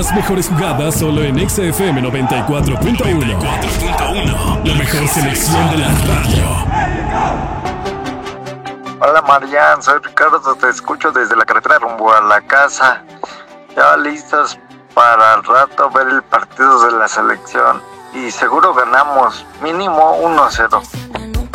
Las mejores jugadas solo en XFM 94.1. La mejor selección de la radio. Hola Marian, soy Ricardo, te escucho desde la carretera rumbo a la casa. Ya listos para el rato ver el partido de la selección. Y seguro ganamos, mínimo 1-0.